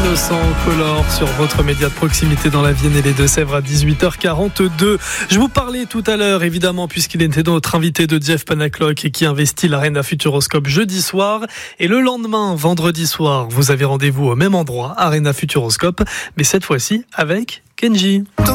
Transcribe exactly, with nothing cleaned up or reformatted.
Innocent Color sur votre média de proximité dans la Vienne et les Deux-Sèvres à dix-huit heures quarante-deux. Je vous parlais tout à l'heure, évidemment, puisqu'il était notre invité de Jeff Panaclock et qui investit l'Arena Futuroscope jeudi soir. Et le lendemain, vendredi soir, vous avez rendez-vous au même endroit, Arena Futuroscope, mais cette fois-ci avec Kenji.